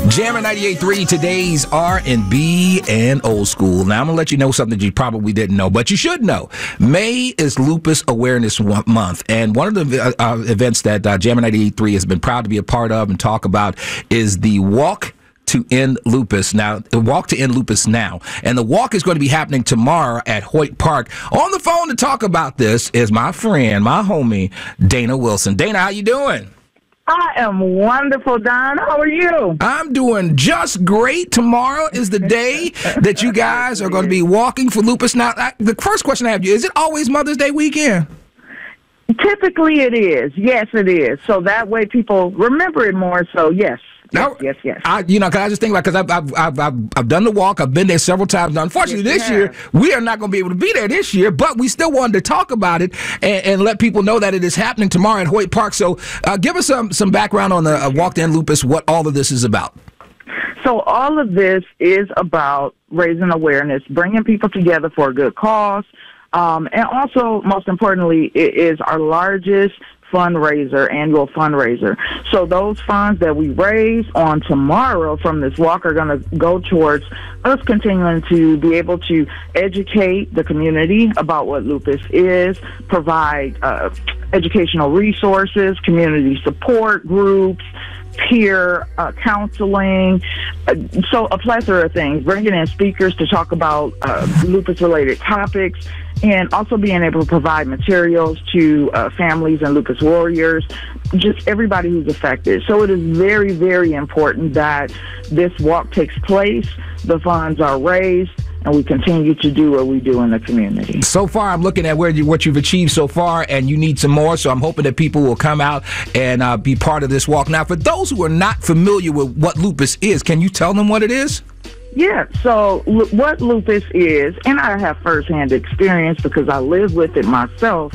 Jammin' 98.3, today's R&B and old school. Now, I'm going to let you know something you probably didn't know, but you should know. May is Lupus Awareness Month, and one of the events that Jammin' 98.3 has been proud to be a part of and talk about is the Walk to End Lupus. Now, the Walk to End Lupus Now. And the walk is going to be happening tomorrow at Hoyt Park. On the phone to talk about this is my friend, my homie, Dana Wilson. Dana, how you doing? I am wonderful, Don. How are you? I'm doing just great. Tomorrow is the day that you guys are going to be walking for lupus. Now, the first question I have you, is it always Mother's Day weekend? Typically it is. Yes, it is. So that way people remember it more. So, yes. Yes. I just think because I've done the walk. I've been there several times. Now, unfortunately, this year we are not going to be able to be there this year, but we still wanted to talk about it and let people know that it is happening tomorrow at Hoyt Park. So, give us some background on the Walk to End Lupus. What all of this is about. So all of this is about raising awareness, bringing people together for a good cause, and also, most importantly, it is our largest annual fundraiser. So those funds that we raise on tomorrow from this walk are going to go towards us continuing to be able to educate the community about what lupus is, provide educational resources, community support groups, peer counseling, so a plethora of things, bringing in speakers to talk about lupus-related topics, and also being able to provide materials to families and lupus warriors, just everybody who's affected. So it is very, very important that this walk takes place, the funds are raised, and we continue to do what we do in the community. So far, I'm looking at what you've achieved so far, and you need some more, so I'm hoping that people will come out and be part of this walk. Now, for those who are not familiar with what lupus is, can you tell them what it is? Yeah, so what lupus is, and I have firsthand experience because I live with it myself.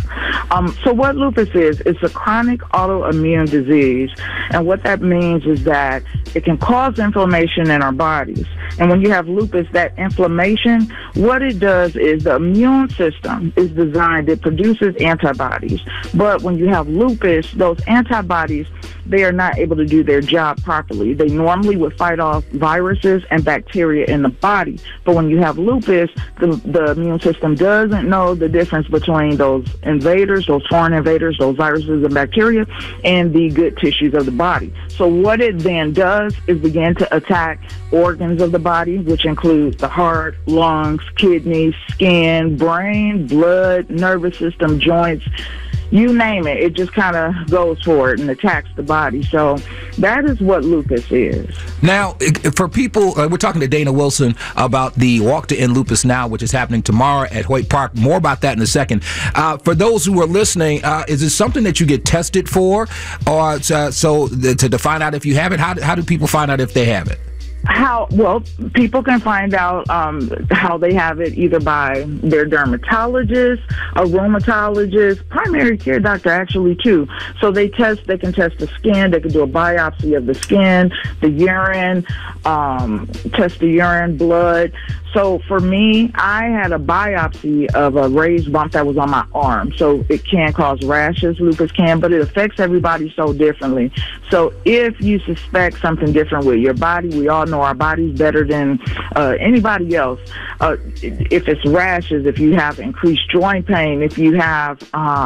So what lupus is, it's a chronic autoimmune disease, and what that means is that it can cause inflammation in our bodies. And when you have lupus, that inflammation, what it does is the immune system is designed, it produces antibodies. But when you have lupus, those antibodies, they are not able to do their job properly. They normally would fight off viruses and bacteria in the body. But when you have lupus, the immune system doesn't know the difference between those invaders, those foreign invaders, those viruses and bacteria, and the good tissues of the body. So what it then does is begin to attack organs of the body, which include the heart, lungs, kidneys, skin, brain, blood, nervous system, joints, you name it. It just kind of goes for it and attacks the body. So that is what lupus is. Now, for people, we're talking to Dana Wilson about the Walk to End Lupus Now, which is happening tomorrow at Hoyt Park. More about that in a second. For those who are listening, is it something that you get tested for, or to find out if you have it? How do people find out if they have it? Well, people can find out how they have it either by their dermatologist, a rheumatologist, primary care doctor actually too. So they can test the skin, they can do a biopsy of the skin, the urine, test the urine, blood. So for me, I had a biopsy of a raised bump that was on my arm. So it can cause rashes, lupus can, but it affects everybody so differently. So if you suspect something different with your body, we all know our body's better than anybody else. If it's rashes, if you have increased joint pain, if you have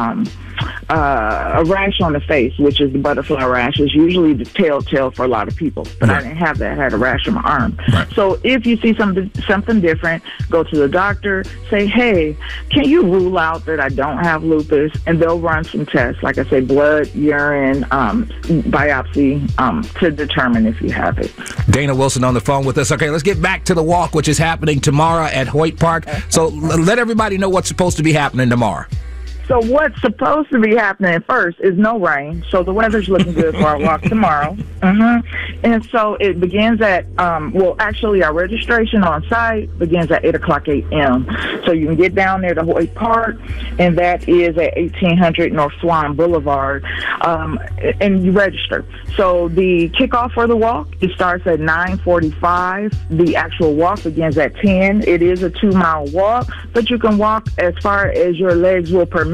a rash on the face, which is the butterfly rash, is usually the telltale for a lot of people. But I didn't have that. I had a rash on my arm. Right. So if you see something different, go to the doctor, say, hey, can you rule out that I don't have lupus? And they'll run some tests, like I say, blood, urine, biopsy, to determine if you have it. Dana Wilson on the phone with us. Okay, let's get back to the walk, which is happening tomorrow at Hoyt Park. So let everybody know what's supposed to be happening tomorrow. So what's supposed to be happening first is no rain. So the weather's looking good for our walk tomorrow. And so it begins at, actually our registration on site begins at 8 o'clock a.m. So you can get down there to Hoyt Park, and that is at 1800 North Swan Boulevard, and you register. So the kickoff for the walk, it starts at 9:45. The actual walk begins at 10. It is a 2-mile walk, but you can walk as far as your legs will permit.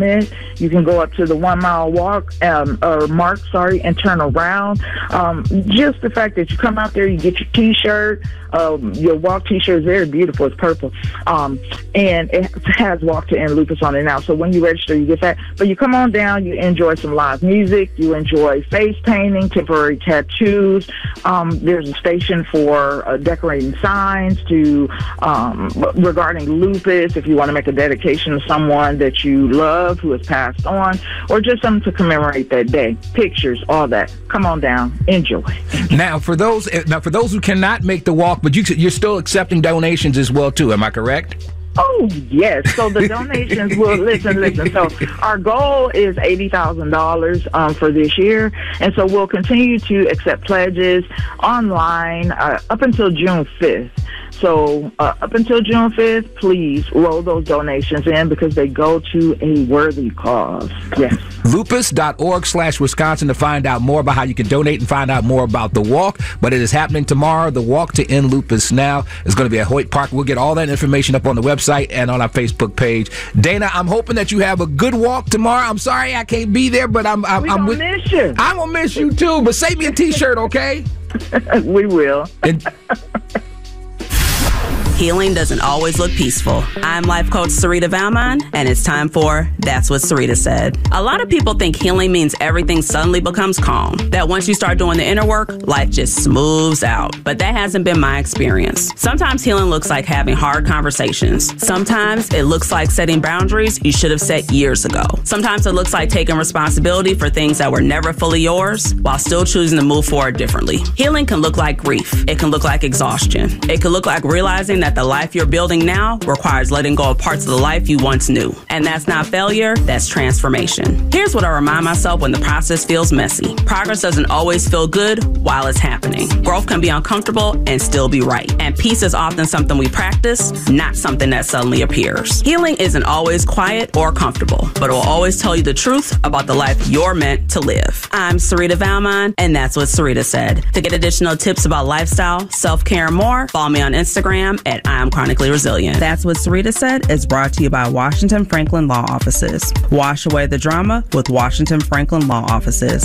summit. You can go up to the 1 mile walk or mark, and turn around. Just the fact that you come out there, you get your T-shirt. Your walk T-shirt is very beautiful. It's purple, and it has Walk to End Lupus on it now. So when you register, you get that. But you come on down, you enjoy some live music, you enjoy face painting, temporary tattoos. There's a station for decorating signs regarding lupus. If you want to make a dedication to someone that you love who has passed on, or just something to commemorate that day. Pictures, all that. Come on down, enjoy. Now, for those who cannot make the walk, but you're still accepting donations as well too. Am I correct? Oh, yes. So the donations will, listen. So our goal is $80,000 for this year. And so we'll continue to accept pledges online up until June 5th. So up until June 5th, please roll those donations in because they go to a worthy cause. Yes. Lupus.org/Wisconsin to find out more about how you can donate and find out more about the walk. But it is happening tomorrow. The Walk to End Lupus Now is going to be at Hoyt Park. We'll get all that information up on the website and on our Facebook page. Dana, I'm hoping that you have a good walk tomorrow. I'm sorry I can't be there, but I'm gonna miss you. I'm gonna miss you too. But save me a T-shirt, okay? We will. Healing doesn't always look peaceful. I'm life coach Sarita Valmon, and it's time for That's What Sarita Said. A lot of people think healing means everything suddenly becomes calm, that once you start doing the inner work, life just smooths out. But that hasn't been my experience. Sometimes healing looks like having hard conversations. Sometimes it looks like setting boundaries you should have set years ago. Sometimes it looks like taking responsibility for things that were never fully yours while still choosing to move forward differently. Healing can look like grief. It can look like exhaustion. It can look like realizing that the life you're building now requires letting go of parts of the life you once knew. And that's not failure, that's transformation. Here's what I remind myself when the process feels messy. Progress doesn't always feel good while it's happening. Growth can be uncomfortable and still be right. And peace is often something we practice, not something that suddenly appears. Healing isn't always quiet or comfortable, but it will always tell you the truth about the life you're meant to live. I'm Sarita Valmon, and that's what Sarita said. To get additional tips about lifestyle, self-care, and more, follow me on Instagram at I'm Chronically Resilient. That's What Sarita Said is brought to you by Washington Franklin Law Offices. Wash away the drama with Washington Franklin Law Offices.